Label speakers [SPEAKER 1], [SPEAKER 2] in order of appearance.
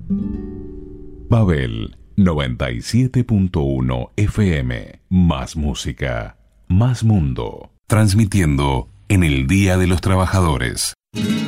[SPEAKER 1] Babel 97.1 FM. Más música, más mundo. Transmitiendo en el Día de los Trabajadores.